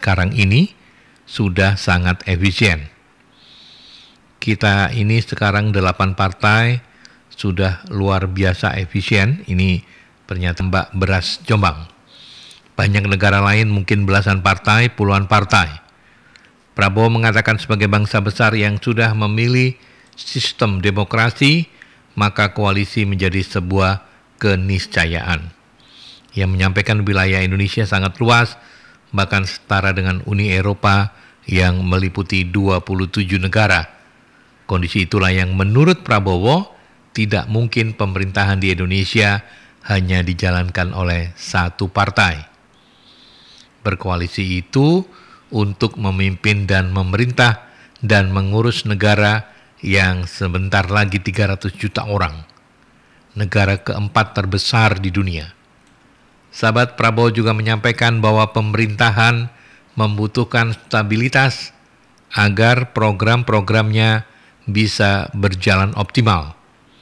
sekarang ini sudah sangat efisien. Kita ini sekarang 8 partai sudah luar biasa efisien. Ini pernyataan Mbak Beras Jombang. Banyak negara lain mungkin belasan partai, puluhan partai. Prabowo mengatakan sebagai bangsa besar yang sudah memilih sistem demokrasi, maka koalisi menjadi sebuah keniscayaan. Ia menyampaikan wilayah Indonesia sangat luas, bahkan setara dengan Uni Eropa yang meliputi 27 negara. Kondisi itulah yang menurut Prabowo tidak mungkin pemerintahan di Indonesia hanya dijalankan oleh satu partai. Berkoalisi itu untuk memimpin dan memerintah dan mengurus negara yang sebentar lagi 300 juta orang. Negara keempat terbesar di dunia. Sahabat, Prabowo juga menyampaikan bahwa pemerintahan membutuhkan stabilitas agar program-programnya bisa berjalan optimal.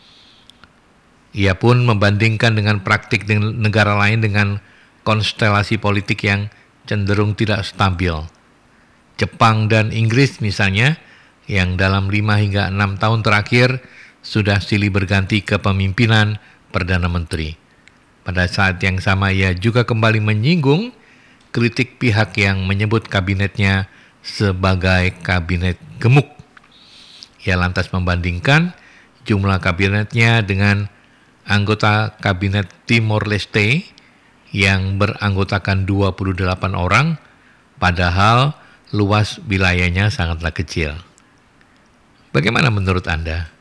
Ia pun membandingkan dengan praktik negara lain dengan konstelasi politik yang cenderung tidak stabil. Jepang dan Inggris misalnya, yang dalam 5 hingga 6 tahun terakhir sudah silih berganti kepemimpinan Perdana Menteri. Pada saat yang sama ia juga kembali menyinggung kritik pihak yang menyebut kabinetnya sebagai kabinet gemuk. Ia lantas membandingkan jumlah kabinetnya dengan anggota kabinet Timor Leste yang beranggotakan 28 orang, padahal luas wilayahnya sangatlah kecil. Bagaimana menurut Anda?